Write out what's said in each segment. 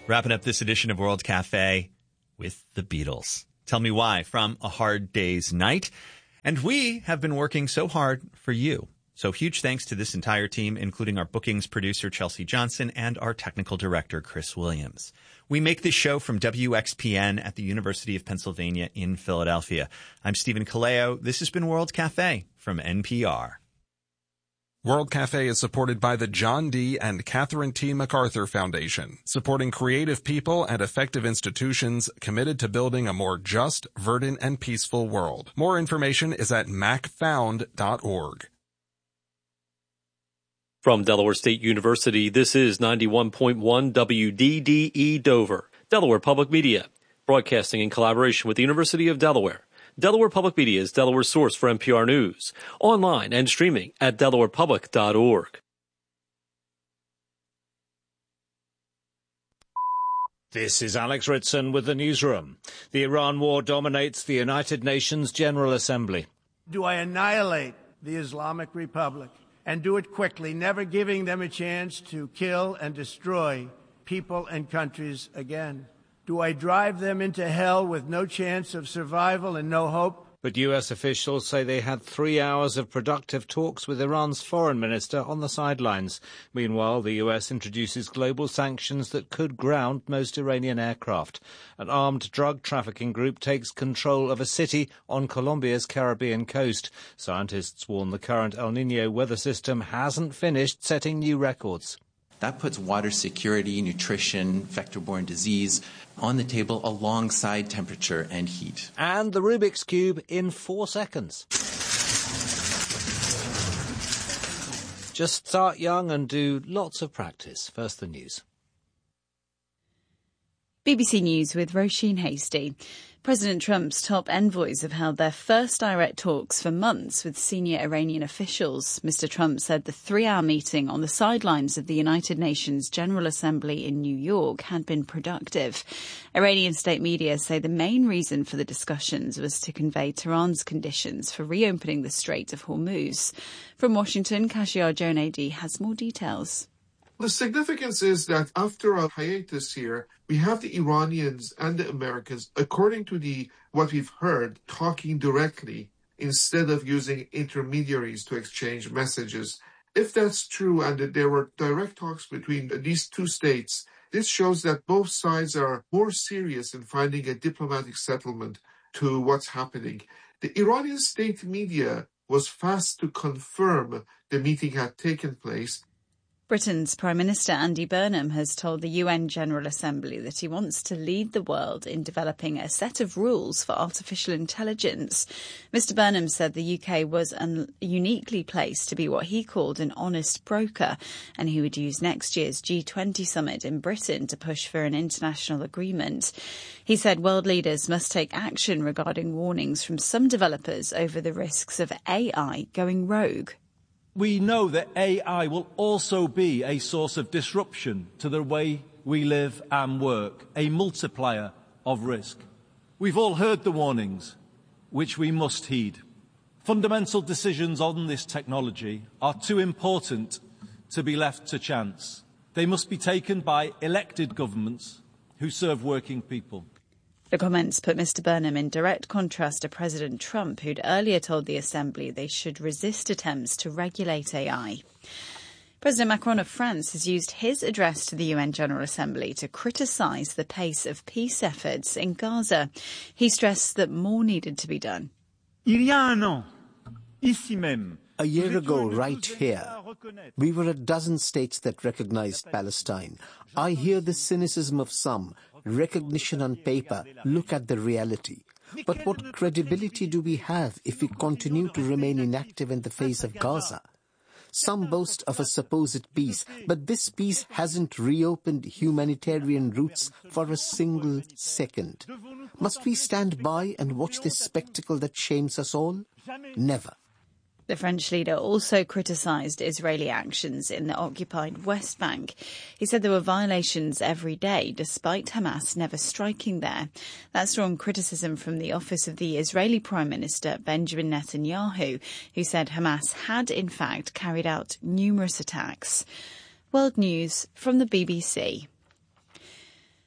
Wrapping up this edition of World Cafe with the Beatles. Tell Me Why from A Hard Day's Night. And we have been working so hard for you. So huge thanks to this entire team, including our bookings producer, Chelsea Johnson, and our technical director, Chris Williams. We make this show from WXPN at the University of Pennsylvania in Philadelphia. I'm Stephen Kaleo. This has been World Cafe from NPR. World Cafe is supported by the John D. and Catherine T. MacArthur Foundation, supporting creative people and effective institutions committed to building a more just, verdant, and peaceful world. More information is at macfound.org. From Delaware State University, this is 91.1 WDDE Dover, Delaware Public Media, broadcasting in collaboration with the University of Delaware. Delaware Public Media is Delaware's source for NPR News, online and streaming at delawarepublic.org. This is Alex Ritson with the newsroom. The Iran war dominates the United Nations General Assembly. Do I annihilate the Islamic Republic and do it quickly, never giving them a chance to kill and destroy people and countries again? Do I drive them into hell with no chance of survival and no hope? But U.S. officials say they had 3 hours of productive talks with Iran's foreign minister on the sidelines. Meanwhile, the U.S. introduces global sanctions that could ground most Iranian aircraft. An armed drug trafficking group takes control of a city on Colombia's Caribbean coast. Scientists warn the current El Niño weather system hasn't finished setting new records. That puts water security, nutrition, vector-borne disease on the table alongside temperature and heat. And the Rubik's Cube in 4 seconds. Just start young and do lots of practice. First, the news. BBC News with Roisin Hasty. President Trump's top envoys have held their first direct talks for months with senior Iranian officials. Mr. Trump said the 3-hour meeting on the sidelines of the United Nations General Assembly in New York had been productive. Iranian state media say the main reason for the discussions was to convey Tehran's conditions for reopening the Strait of Hormuz. From Washington, Kashiar Jonadi has more details. The significance is that after a hiatus here, we have the Iranians and the Americans, according to what we've heard, talking directly instead of using intermediaries to exchange messages. If that's true and that there were direct talks between these two states, this shows that both sides are more serious in finding a diplomatic settlement to what's happening. The Iranian state media was fast to confirm the meeting had taken place. Britain's Prime Minister Andy Burnham has told the UN General Assembly that he wants to lead the world in developing a set of rules for artificial intelligence. Mr. Burnham said the UK was uniquely placed to be what he called an honest broker, and he would use next year's G20 summit in Britain to push for an international agreement. He said world leaders must take action regarding warnings from some developers over the risks of AI going rogue. We know that AI will also be a source of disruption to the way we live and work, a multiplier of risk. We've all heard the warnings, which we must heed. Fundamental decisions on this technology are too important to be left to chance. They must be taken by elected governments who serve working people. The comments put Mr. Burnham in direct contrast to President Trump, who'd earlier told the Assembly they should resist attempts to regulate AI. President Macron of France has used his address to the UN General Assembly to criticise the pace of peace efforts in Gaza. He stressed that more needed to be done. Il y a un an, ici même, a year ago, right here, we were a dozen states that recognized Palestine. I hear the cynicism of some. Recognition on paper, look at the reality. But what credibility do we have if we continue to remain inactive in the face of Gaza? Some boast of a supposed peace, but this peace hasn't reopened humanitarian routes for a single second. Must we stand by and watch this spectacle that shames us all? Never. The French leader also criticised Israeli actions in the occupied West Bank. He said there were violations every day, despite Hamas never striking there. That's drawn criticism from the office of the Israeli Prime Minister, Benjamin Netanyahu, who said Hamas had, in fact, carried out numerous attacks. World News from the BBC.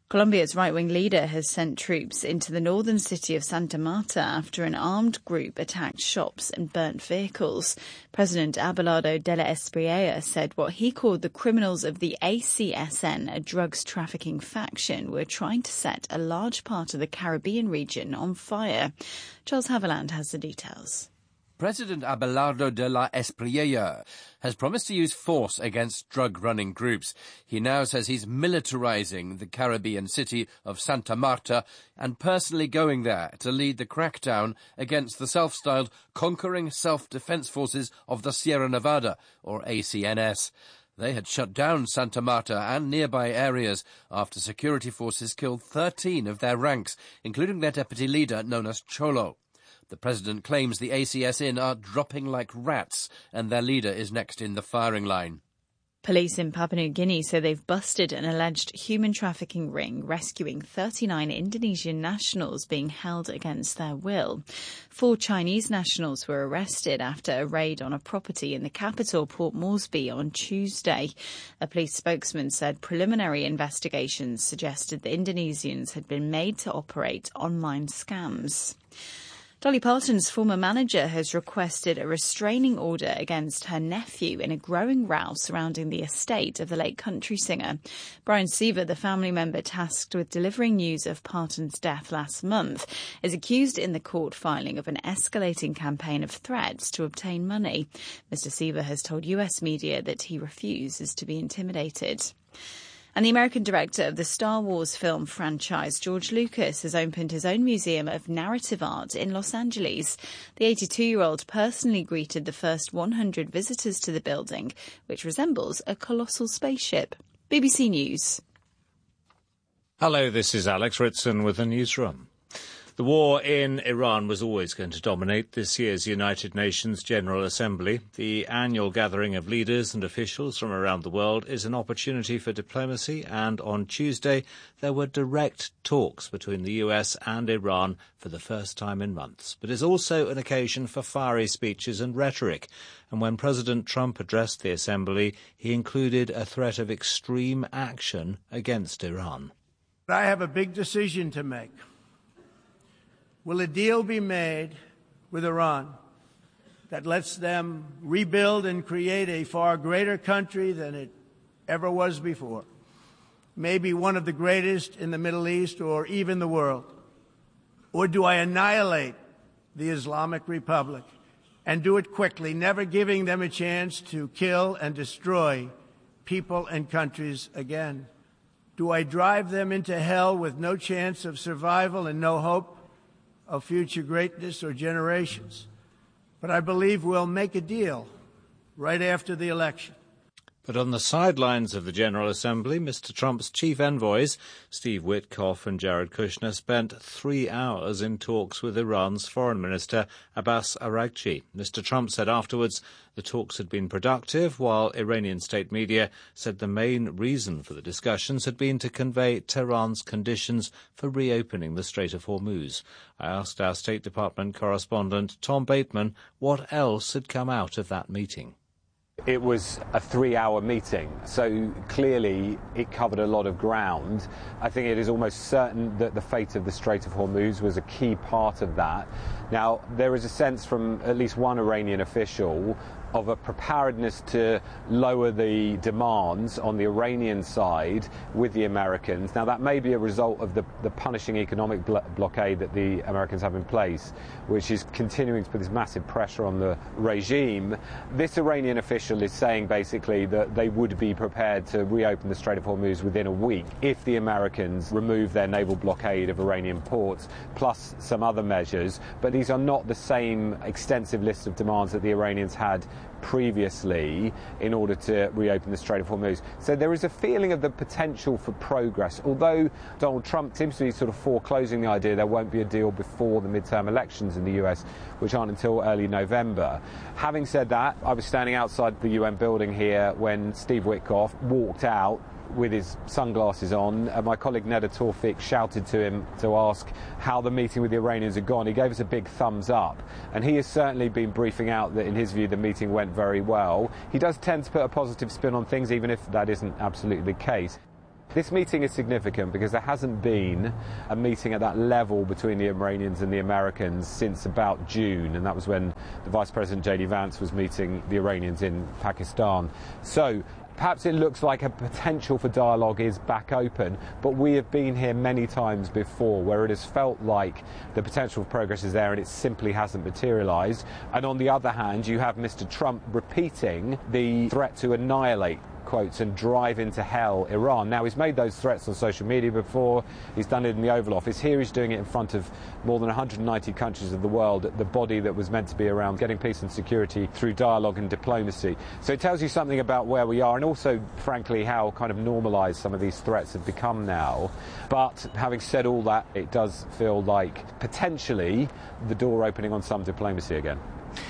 Colombia's right-wing leader has sent troops into the northern city of Santa Marta after an armed group attacked shops and burnt vehicles. President Abelardo de la Espriella said what he called the criminals of the ACSN, a drugs trafficking faction, were trying to set a large part of the Caribbean region on fire. Charles Haviland has the details. President Abelardo de la Espriella has promised to use force against drug-running groups. He now says he's militarizing the Caribbean city of Santa Marta and personally going there to lead the crackdown against the self-styled Conquering Self-Defense Forces of the Sierra Nevada, or ACNS. They had shut down Santa Marta and nearby areas after security forces killed 13 of their ranks, including their deputy leader known as Cholo. The president claims the ACSN are dropping like rats and their leader is next in the firing line. Police in Papua New Guinea say they've busted an alleged human trafficking ring, rescuing 39 Indonesian nationals being held against their will. 4 Chinese nationals were arrested after a raid on a property in the capital, Port Moresby, on Tuesday. A police spokesman said preliminary investigations suggested the Indonesians had been made to operate online scams. Dolly Parton's former manager has requested a restraining order against her nephew in a growing row surrounding the estate of the late country singer. Brian Seaver, the family member tasked with delivering news of Parton's death last month, is accused in the court filing of an escalating campaign of threats to obtain money. Mr. Seaver has told US media that he refuses to be intimidated. And the American director of the Star Wars film franchise, George Lucas, has opened his own museum of narrative art in Los Angeles. The 82-year-old personally greeted the first 100 visitors to the building, which resembles a colossal spaceship. BBC News. Hello, this is Alex Ritson with the newsroom. The war in Iran was always going to dominate this year's United Nations General Assembly. The annual gathering of leaders and officials from around the world is an opportunity for diplomacy, and on Tuesday there were direct talks between the US and Iran for the first time in months. But it's also an occasion for fiery speeches and rhetoric. And when President Trump addressed the Assembly, he included a threat of extreme action against Iran. I have a big decision to make. Will a deal be made with Iran that lets them rebuild and create a far greater country than it ever was before? Maybe one of the greatest in the Middle East or even the world? Or do I annihilate the Islamic Republic and do it quickly, never giving them a chance to kill and destroy people and countries again? Do I drive them into hell with no chance of survival and no hope of future greatness or generations? But I believe we'll make a deal right after the election. But on the sidelines of the General Assembly, Mr. Trump's chief envoys, Steve Witkoff and Jared Kushner, spent 3 hours in talks with Iran's Foreign Minister Abbas Araghchi. Mr. Trump said afterwards the talks had been productive, while Iranian state media said the main reason for the discussions had been to convey Tehran's conditions for reopening the Strait of Hormuz. I asked our State Department correspondent Tom Bateman what else had come out of that meeting. It was a 3-hour meeting, so clearly it covered a lot of ground. I think it is almost certain that the fate of the Strait of Hormuz was a key part of that. Now, there is a sense from at least one Iranian official of a preparedness to lower the demands on the Iranian side with the Americans. Now, that may be a result of the punishing economic blockade that the Americans have in place, which is continuing to put this massive pressure on the regime. This Iranian official is saying basically that they would be prepared to reopen the Strait of Hormuz within a week if the Americans remove their naval blockade of Iranian ports, plus some other measures. But these are not the same extensive list of demands that the Iranians had previously in order to reopen the Strait of Hormuz. So there is a feeling of the potential for progress, although Donald Trump seems to be sort of foreclosing the idea there won't be a deal before the midterm elections in the US, which aren't until early November. Having said that, I was standing outside the UN building here when Steve Witkoff walked out with his sunglasses on. My colleague Neda Tawfiq shouted to him to ask how the meeting with the Iranians had gone. He gave us a big thumbs up, and he has certainly been briefing out that in his view the meeting went very well. He does tend to put a positive spin on things, even if that isn't absolutely the case. This meeting is significant because there hasn't been a meeting at that level between the Iranians and the Americans since about June, and that was when the Vice President J.D. Vance was meeting the Iranians in Pakistan. So perhaps it looks like a potential for dialogue is back open, but we have been here many times before where it has felt like the potential for progress is there and it simply hasn't materialised. And on the other hand, you have Mr. Trump repeating the threat to annihilate, quotes, and drive into hell Iran. Now, he's made those threats on social media before. He's done it in the Oval Office. Here he's doing it in front of more than 190 countries of the world, the body that was meant to be around getting peace and security through dialogue and diplomacy. So it tells you something about where we are and also, frankly, how kind of normalised some of these threats have become now. But having said all that, it does feel like potentially the door opening on some diplomacy again.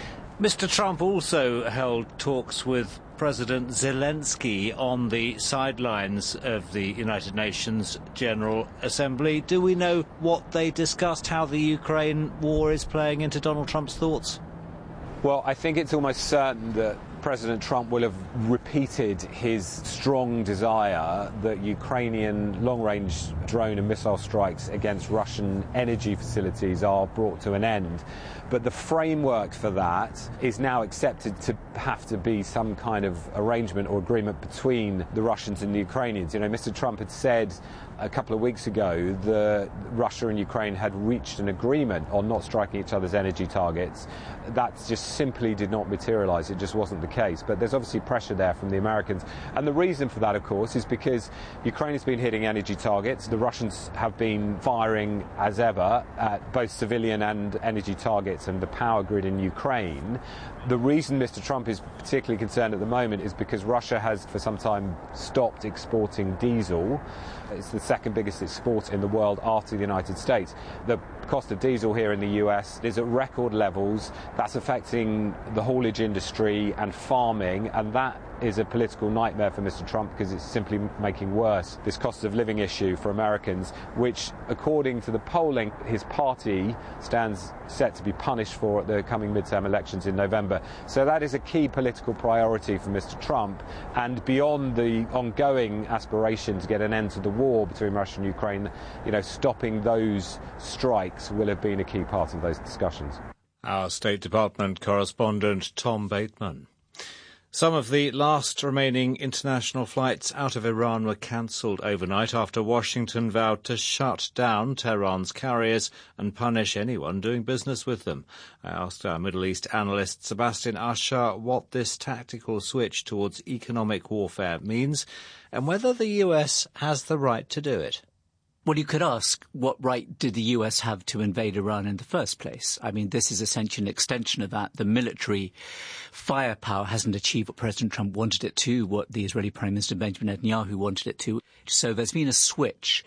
Mr. Trump also held talks with President Zelensky on the sidelines of the United Nations General Assembly. Do we know what they discussed, how the Ukraine war is playing into Donald Trump's thoughts? Well, I think it's almost certain that President Trump will have repeated his strong desire that Ukrainian long-range drone and missile strikes against Russian energy facilities are brought to an end. But the framework for that is now accepted to have to be some kind of arrangement or agreement between the Russians and the Ukrainians. You know, Mr. Trump had said a couple of weeks ago that Russia and Ukraine had reached an agreement on not striking each other's energy targets. That just simply did not materialise. It just wasn't the case. But there's obviously pressure there from the Americans. And the reason for that, of course, is because Ukraine has been hitting energy targets. The Russians have been firing, as ever, at both civilian and energy targets and the power grid in Ukraine. The reason Mr. Trump is particularly concerned at the moment is because Russia has for some time stopped exporting diesel. It's the second biggest export in the world after the United States. The cost of diesel here in the US is at record levels. That's affecting the haulage industry and farming, and that is a political nightmare for Mr. Trump because it's simply making worse this cost of living issue for Americans, which, according to the polling, his party stands set to be punished for at the coming midterm elections in November. So that is a key political priority for Mr. Trump, and beyond the ongoing aspiration to get an end to the war between Russia and Ukraine, you know, stopping those strikes will have been a key part of those discussions. Our State Department correspondent Tom Bateman. Some of the last remaining international flights out of Iran were cancelled overnight after Washington vowed to shut down Tehran's carriers and punish anyone doing business with them. I asked our Middle East analyst Sebastian Usher what this tactical switch towards economic warfare means and whether the US has the right to do it. Well, you could ask, what right did the US have to invade Iran in the first place? I mean, this is essentially an extension of that. The military firepower hasn't achieved what President Trump wanted it to, what the Israeli Prime Minister Benjamin Netanyahu wanted it to. So there's been a switch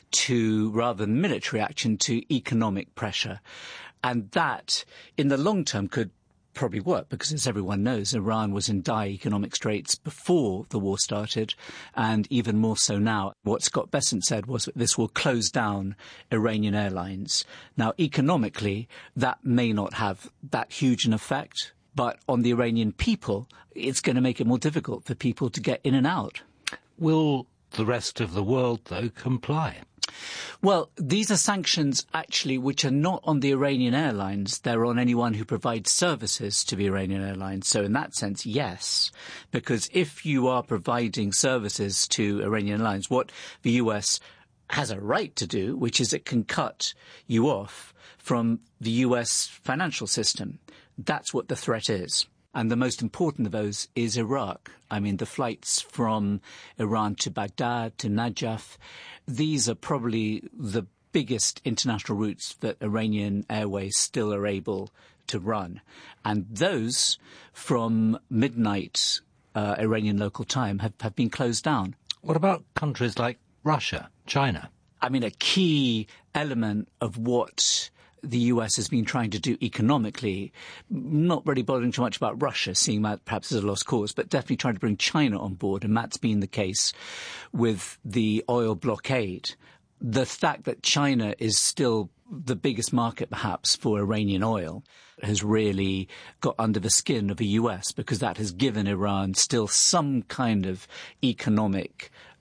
to, rather than military action, to economic pressure. And that, in the long term, could probably work because, as everyone knows, Iran was in dire economic straits before the war started, and even more so now. What Scott Bessent said was that this will close down Iranian airlines. Now, economically, that may not have that huge an effect, but on the Iranian people, it's going to make it more difficult for people to get in and out. Will the rest of the world, though, comply? Well, these are sanctions, actually, which are not on the Iranian airlines. They're on anyone who provides services to the Iranian airlines. So in that sense, yes, because if you are providing services to Iranian airlines, what the US has a right to do, which is it can cut you off from the US financial system. That's what the threat is. And the most important of those is Iraq. I mean, the flights from Iran to Baghdad, to Najaf, these are probably the biggest international routes that Iranian Airways still are able to run. And those, from midnight Iranian local time, have been closed down. What about countries like Russia, China? I mean, a key element of what the US has been trying to do economically, not really bothering too much about Russia, seeing that perhaps as a lost cause, but definitely trying to bring China on board, and that's been the case with the oil blockade. The fact that China is still the biggest market, perhaps, for Iranian oil has really got under the skin of the US, because that has given Iran still some kind of economic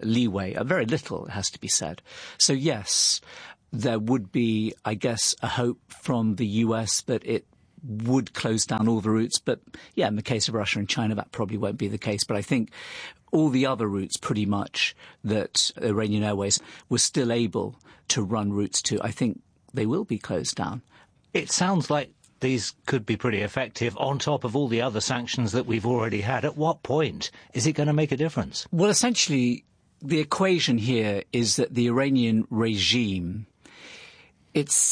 leeway, very little, it has to be said. So yes, there would be, I guess, a hope from the US that it would close down all the routes. But yeah, in the case of Russia and China, that probably won't be the case. But I think all the other routes, pretty much, that Iranian Airways was still able to run routes to, I think they will be closed down. It sounds like these could be pretty effective on top of all the other sanctions that we've already had. At what point is it going to make a difference? Well, essentially, the equation here is that the Iranian regime, it's